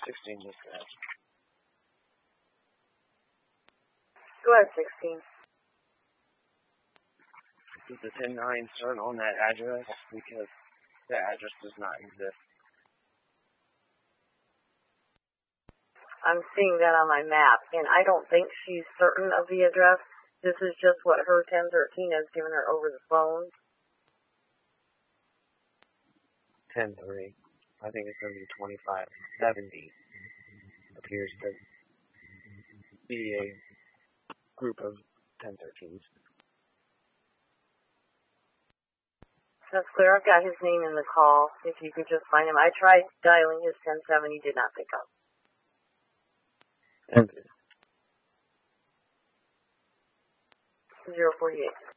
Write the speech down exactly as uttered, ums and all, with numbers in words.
sixteen dispatch. Go ahead, sixteen. Does the ten nine start on that address? Because the address does not exist. I'm seeing that on my map, and I don't think she's certain of the address. This is just what her ten thirteen has given her over the phone. ten three. I think it's going to be twenty-five seventy. Appears to be a group of ten thirteens. That's clear. I've got his name in the call. If you could just find him. I tried dialing his ten seven. He did not pick up. Thank you. zero forty-eight.